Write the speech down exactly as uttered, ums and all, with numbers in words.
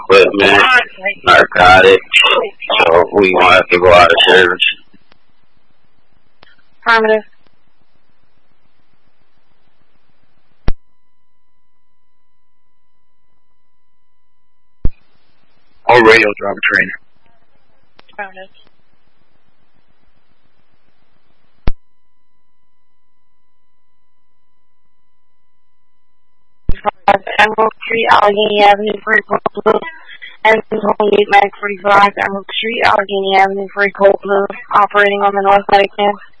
equipment, narcotics, so we gonna have to go out of service. Affirmative. All radio driver training. Affirmative. Emerald Street, Allegheny Avenue, Free Cold and eight Mag forty-five, Emerald Street, Allegheny Avenue, Free Cold, operating on the North Medicare.